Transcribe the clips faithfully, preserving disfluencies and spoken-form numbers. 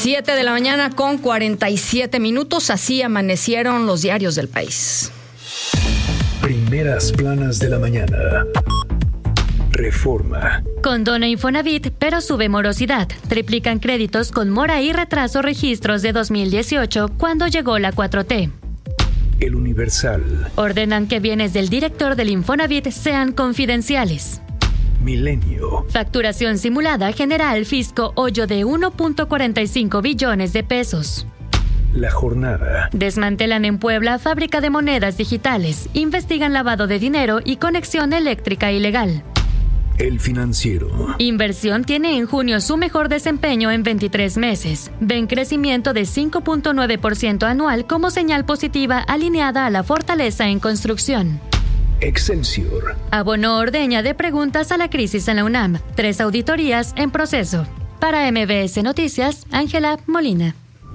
Siete de la mañana con cuarenta y siete minutos, así amanecieron los diarios del país. Primeras planas de la mañana. Reforma. Condona Infonavit, pero sube morosidad. Triplican créditos con mora y retraso registros de dos mil dieciocho, cuando llegó la cuatro T. El Universal. Ordenan que bienes del director del Infonavit sean confidenciales. Milenio. Facturación simulada genera al fisco hoyo de uno punto cuarenta y cinco billones de pesos. La Jornada. Desmantelan en Puebla fábrica de monedas digitales. Investigan lavado de dinero y conexión eléctrica ilegal. El Financiero. Inversión tiene en junio su mejor desempeño en veintitrés meses. Ven crecimiento de cinco punto nueve por ciento anual como señal positiva alineada a la fortaleza en construcción. Excelsior. Abono Ordeña de preguntas a la crisis en la UNAM. Tres auditorías en proceso. Para M B S Noticias, Ángela Molina.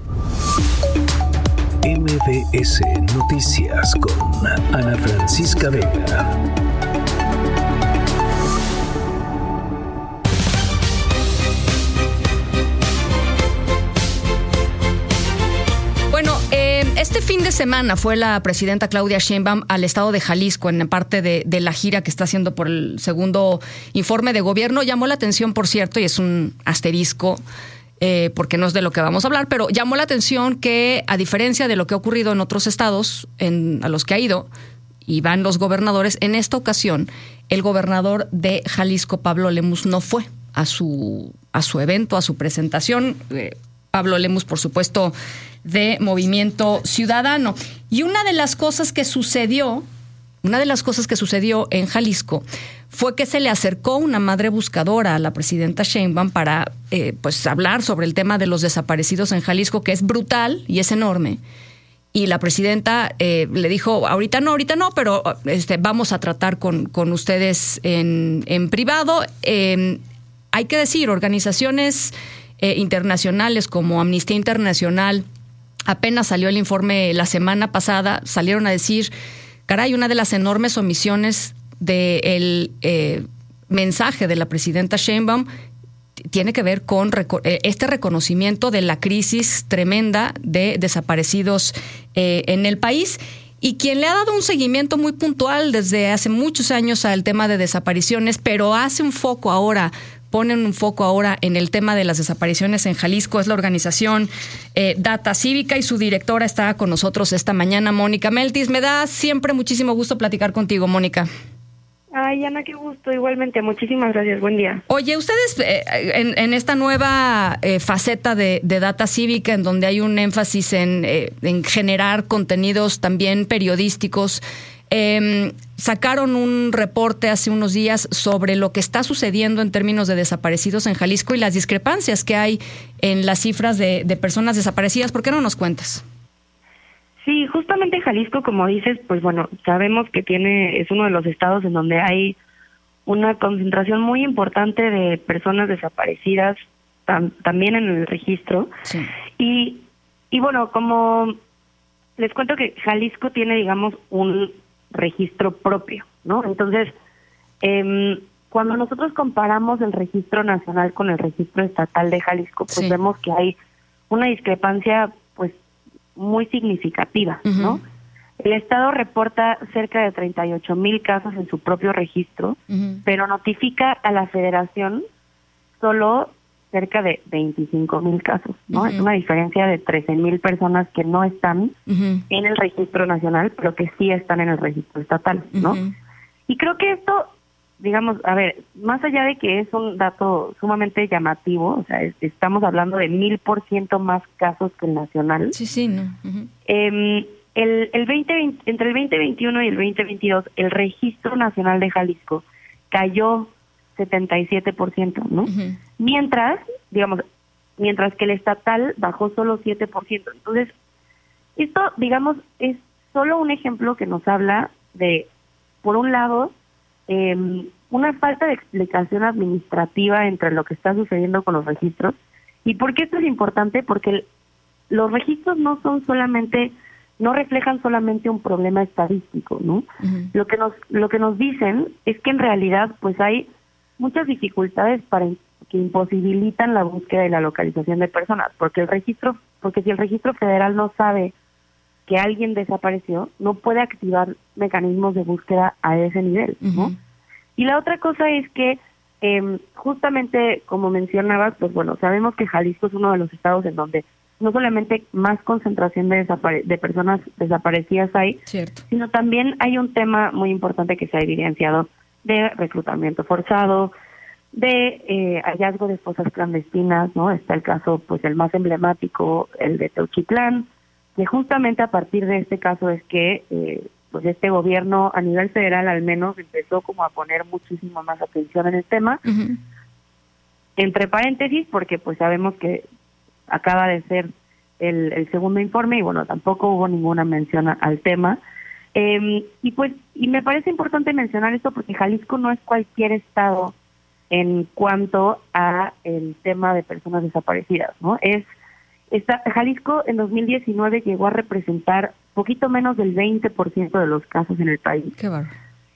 M B S Noticias con Ana Francisca Vega. Bueno, eh, este fin de semana fue la presidenta Claudia Sheinbaum al estado de Jalisco en parte de, de la gira que está haciendo por el segundo informe de gobierno. Llamó la atención, por cierto, y es un asterisco, eh, porque no es de lo que vamos a hablar, pero llamó la atención que, a diferencia de lo que ha ocurrido en otros estados en, a los que ha ido, y van los gobernadores, en esta ocasión el gobernador de Jalisco, Pablo Lemus, no fue a su, a su evento, a su presentación. Eh, Pablo Lemus, por supuesto, de Movimiento Ciudadano. Y una de las cosas que sucedió, una de las cosas que sucedió en Jalisco fue que se le acercó una madre buscadora a la presidenta Sheinbaum para eh, pues hablar sobre el tema de los desaparecidos en Jalisco, que es brutal y es enorme. Y la presidenta eh, le dijo, ahorita no, ahorita no, pero este, vamos a tratar con, con ustedes en, en privado. Eh, hay que decir, organizaciones eh, internacionales como Amnistía Internacional, apenas salió el informe la semana pasada, salieron a decir, caray, una de las enormes omisiones del eh, mensaje de la presidenta Sheinbaum tiene que ver con reco- este reconocimiento de la crisis tremenda de desaparecidos eh, en el país. Y quien le ha dado un seguimiento muy puntual desde hace muchos años al tema de desapariciones, pero hace un foco ahora, ponen un foco ahora en el tema de las desapariciones en Jalisco, es la organización eh, Data Cívica, y su directora está con nosotros esta mañana, Mónica Meltis. Me da siempre muchísimo gusto platicar contigo, Mónica. Ay, Ana, qué gusto, igualmente, muchísimas gracias, buen día. Oye, ustedes eh, en, en esta nueva eh, faceta de, de Data Cívica, en donde hay un énfasis en, eh, en generar contenidos también periodísticos, eh, sacaron un reporte hace unos días sobre lo que está sucediendo en términos de desaparecidos en Jalisco y las discrepancias que hay en las cifras de, de personas desaparecidas. ¿Por qué no nos cuentas? Sí, justamente Jalisco, como dices, pues bueno, sabemos que tiene es uno de los estados en donde hay una concentración muy importante de personas desaparecidas, tam, también en el registro. Sí. Y, y bueno, como les cuento que Jalisco tiene, digamos, un registro propio, ¿no? Entonces, eh, cuando nosotros comparamos el registro nacional con el registro estatal de Jalisco, pues sí, vemos que hay una discrepancia, pues, muy significativa, ¿no? Uh-huh. El Estado reporta cerca de treinta y ocho mil casos en su propio registro, uh-huh, pero notifica a la Federación solo cerca de veinticinco mil casos, ¿no? Uh-huh. Es una diferencia de trece mil personas que no están uh-huh en el registro nacional, pero que sí están en el registro estatal, ¿no? Uh-huh. Y creo que esto, digamos, a ver, más allá de que es un dato sumamente llamativo, o sea, es, estamos hablando de mil por ciento más casos que el nacional. Sí, sí, no. Uh-huh. Eh, el, el veinte veinte, entre el veinte veintiuno y el veinte veintidós, el registro nacional de Jalisco cayó setenta y siete por ciento, ¿no? Uh-huh. Mientras, digamos, mientras que el estatal bajó solo siete por ciento. Entonces, esto, digamos, es solo un ejemplo que nos habla de, por un lado, eh, una falta de explicación administrativa entre lo que está sucediendo con los registros. ¿Y por qué esto es importante? Porque el, los registros no son solamente, no reflejan solamente un problema estadístico, ¿no? Uh-huh. Lo que nos, lo que nos dicen es que en realidad, pues hay muchas dificultades para que imposibilitan la búsqueda y la localización de personas, porque el registro, porque si el registro federal no sabe que alguien desapareció, no puede activar mecanismos de búsqueda a ese nivel, ¿no? Uh-huh. Y la otra cosa es que eh, justamente como mencionabas, pues bueno, sabemos que Jalisco es uno de los estados en donde no solamente más concentración de, desapare- de personas desaparecidas hay, Cierto. sino también hay un tema muy importante que se ha evidenciado de reclutamiento forzado, de eh, hallazgo de fosas clandestinas, ¿no? Está el caso, pues el más emblemático, el de Teuchitlán, que justamente a partir de este caso es que eh, pues este gobierno a nivel federal al menos empezó como a poner muchísimo más atención en el tema. Uh-huh. Entre paréntesis, porque pues sabemos que acaba de ser el, el segundo informe y bueno, tampoco hubo ninguna mención a, al tema. Eh, y pues, y me parece importante mencionar esto porque Jalisco no es cualquier estado en cuanto a el tema de personas desaparecidas, ¿no? Es esta, Jalisco en dos mil diecinueve llegó a representar poquito menos del veinte por ciento de los casos en el país. Qué bárbaro.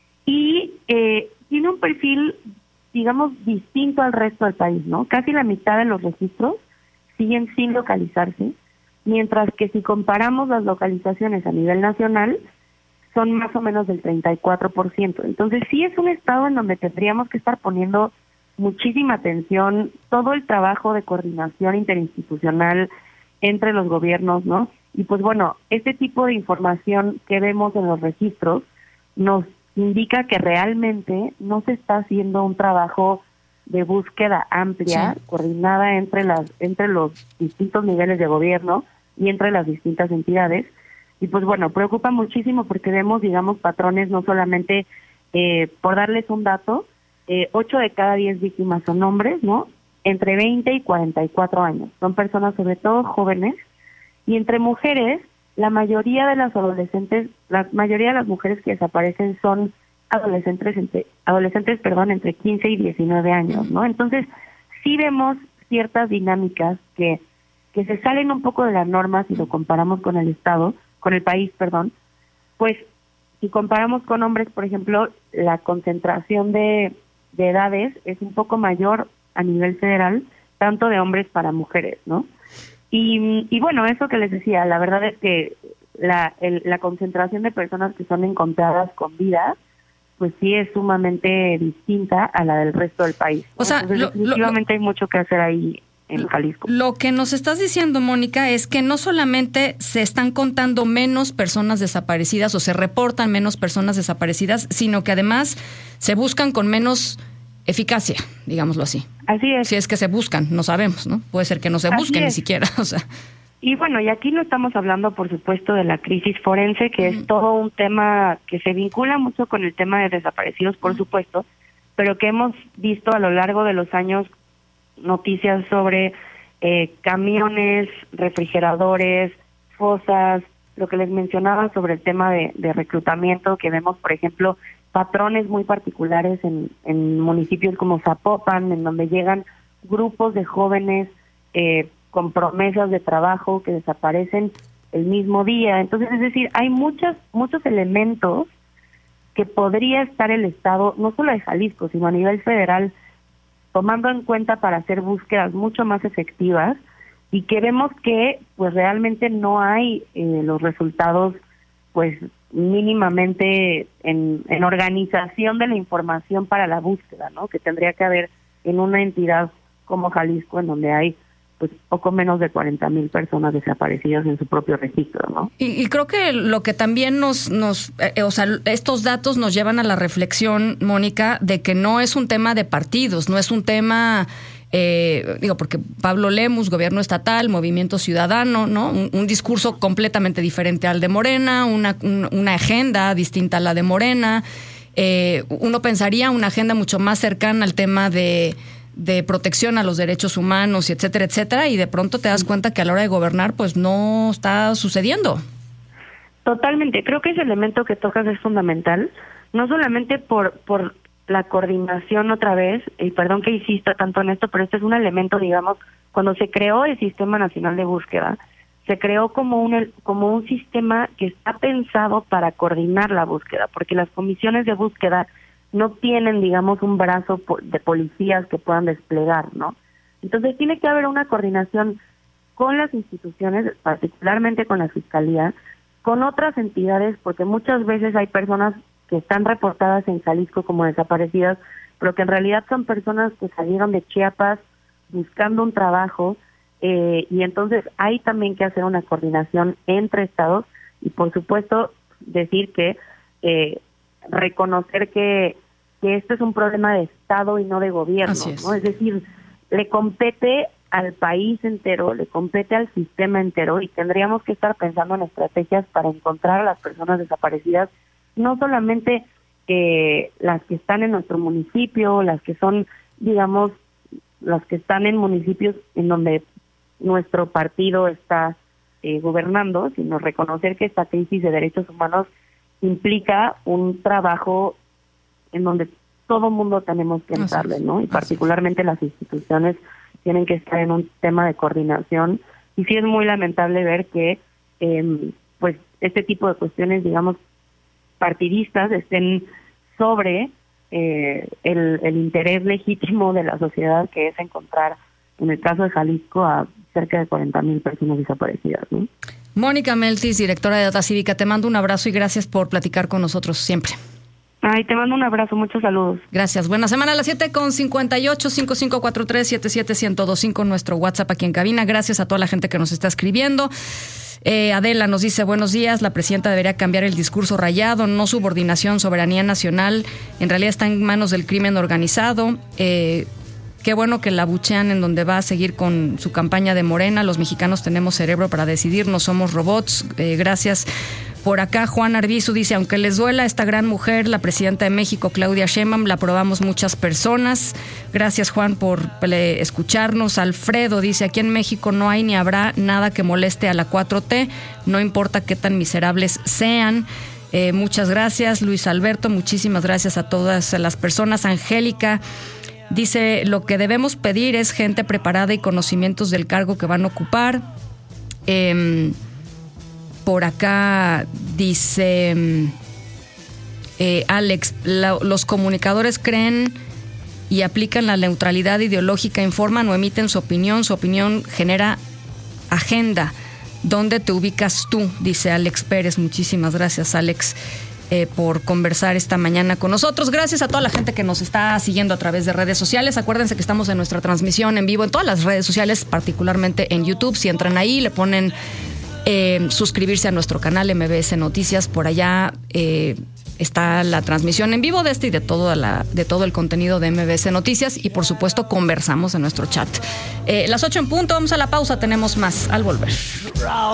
Y eh, tiene un perfil, digamos, distinto al resto del país, ¿no? Casi la mitad de los registros siguen sin localizarse, mientras que si comparamos las localizaciones a nivel nacional, son más o menos del treinta y cuatro por ciento. Entonces sí es un estado en donde tendríamos que estar poniendo muchísima atención, todo el trabajo de coordinación interinstitucional entre los gobiernos, ¿no? Y pues bueno, este tipo de información que vemos en los registros nos indica que realmente no se está haciendo un trabajo de búsqueda amplia, sí, coordinada entre las entre los distintos niveles de gobierno y entre las distintas entidades. Y pues bueno, preocupa muchísimo porque vemos, digamos, patrones no solamente, eh, por darles un dato, eh, ocho de cada diez víctimas son hombres, ¿no? Entre veinte y cuarenta y cuatro años. Son personas sobre todo jóvenes. Y entre mujeres, la mayoría de las adolescentes, la mayoría de las mujeres que desaparecen son adolescentes entre, adolescentes, perdón, entre quince y diecinueve años, ¿no? Entonces, sí vemos ciertas dinámicas que, que se salen un poco de las normas si lo comparamos con el Estado, con el país, perdón. Pues, si comparamos con hombres, por ejemplo, la concentración de, de edades es un poco mayor a nivel federal, tanto de hombres para mujeres, ¿no? Y, y bueno, eso que les decía, la verdad es que la, el, la concentración de personas que son encontradas con vida, pues sí es sumamente distinta a la del resto del país, ¿no? O sea, Entonces, lo, definitivamente lo, hay mucho que hacer ahí en Jalisco. Lo que nos estás diciendo, Mónica, es que no solamente se están contando menos personas desaparecidas o se reportan menos personas desaparecidas, sino que además se buscan con menos eficacia, digámoslo así. Así es. Si es que se buscan, no sabemos, ¿no? Puede ser que no se busquen ni siquiera, o sea. Y bueno, y aquí no estamos hablando, por supuesto, de la crisis forense, que uh-huh. es todo un tema que se vincula mucho con el tema de desaparecidos, por uh-huh. supuesto, pero que hemos visto a lo largo de los años noticias sobre eh, camiones, refrigeradores, fosas, lo que les mencionaba sobre el tema de, de reclutamiento, que vemos, por ejemplo, patrones muy particulares en, en municipios como Zapopan, en donde llegan grupos de jóvenes eh, con promesas de trabajo que desaparecen el mismo día. Entonces, es decir, hay muchas, muchos elementos que podría estar el Estado, no solo de Jalisco, sino a nivel federal, tomando en cuenta para hacer búsquedas mucho más efectivas, y que vemos que pues realmente no hay eh, los resultados pues mínimamente en, en organización de la información para la búsqueda, ¿no? Que tendría que haber en una entidad como Jalisco, en donde hay pues poco menos de cuarenta mil personas desaparecidas en su propio registro, ¿no? Y, y creo que lo que también nos, nos eh, o sea, estos datos nos llevan a la reflexión, Mónica, de que no es un tema de partidos, no es un tema, eh, digo, porque Pablo Lemus, gobierno estatal, Movimiento Ciudadano, ¿no? Un, un discurso completamente diferente al de Morena, una, un, una agenda distinta a la de Morena. Eh, uno pensaría una agenda mucho más cercana al tema de de protección a los derechos humanos y etcétera, etcétera, y de pronto te das cuenta que a la hora de gobernar pues no está sucediendo. Totalmente, creo que ese elemento que tocas es fundamental, no solamente por por la coordinación otra vez, y perdón que insista tanto en esto, pero este es un elemento, digamos, cuando se creó el Sistema Nacional de Búsqueda, se creó como un como un sistema que está pensado para coordinar la búsqueda, porque las comisiones de búsqueda no tienen, digamos, un brazo de policías que puedan desplegar, ¿no? Entonces tiene que haber una coordinación con las instituciones, particularmente con la Fiscalía, con otras entidades, porque muchas veces hay personas que están reportadas en Jalisco como desaparecidas, pero que en realidad son personas que salieron de Chiapas buscando un trabajo, eh, y entonces hay también que hacer una coordinación entre estados y, por supuesto, decir que eh, reconocer que, que este es un problema de Estado y no de gobierno, es. ¿no? Es decir, le compete al país entero, le compete al sistema entero, y tendríamos que estar pensando en estrategias para encontrar a las personas desaparecidas, no solamente eh, las que están en nuestro municipio, las que son, digamos, las que están en municipios en donde nuestro partido está eh, gobernando, sino reconocer que esta crisis de derechos humanos implica un trabajo en donde todo mundo tenemos que entrarle, ¿no? Y particularmente las instituciones tienen que estar en un tema de coordinación. Y sí es muy lamentable ver que eh, pues este tipo de cuestiones, digamos, partidistas estén sobre eh, el, el interés legítimo de la sociedad, que es encontrar, en el caso de Jalisco, a cerca de cuarenta mil personas desaparecidas, ¿no? Mónica Meltis, directora de Data Cívica, te mando un abrazo y gracias por platicar con nosotros siempre. Ay, te mando un abrazo, muchos saludos. Gracias. Buena semana. A las siete con cincuenta y ocho, cinco cinco cuatro tres, siete siete uno cero dos cinco, nuestro WhatsApp aquí en cabina. Gracias a toda la gente que nos está escribiendo. Eh, Adela nos dice, buenos días, la presidenta debería cambiar el discurso rayado, no subordinación, soberanía nacional, en realidad está en manos del crimen organizado. Eh, qué bueno que la buchean en donde va a seguir con su campaña de Morena. Los mexicanos tenemos cerebro para decidir, no somos robots. Eh, gracias. Por acá Juan Arbizu dice, aunque les duela esta gran mujer, la presidenta de México, Claudia Sheinbaum, la aprobamos muchas personas. Gracias, Juan, por eh, escucharnos. Alfredo dice, aquí en México no hay ni habrá nada que moleste a la cuatro T, no importa qué tan miserables sean. Eh, muchas gracias, Luis Alberto, muchísimas gracias a todas las personas. Angélica dice, lo que debemos pedir es gente preparada y conocimientos del cargo que van a ocupar. Eh, Por acá dice eh, Alex, la, los comunicadores creen y aplican la neutralidad ideológica, informan o emiten su opinión, su opinión genera agenda. ¿Dónde te ubicas tú? Dice Alex Pérez. Muchísimas gracias, Alex, eh, por conversar esta mañana con nosotros. Gracias a toda la gente que nos está siguiendo a través de redes sociales. Acuérdense que estamos en nuestra transmisión en vivo en todas las redes sociales, particularmente en YouTube. Si entran ahí, le ponen Eh, suscribirse a nuestro canal M B S Noticias, por allá eh, está la transmisión en vivo de este y de todo, la, de todo el contenido de M B S Noticias, y por supuesto conversamos en nuestro chat. Eh, las ocho en punto, vamos a la pausa, tenemos más al volver.